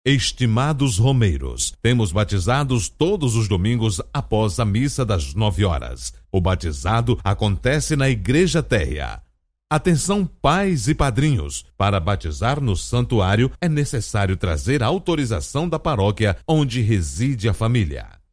Estimados romeiros, temos batizados todos os domingos após a missa das 9 horas. O batizado acontece na Igreja Térrea. Atenção, pais e padrinhos! Para batizar no santuário é necessário trazer a autorização da paróquia onde reside a família.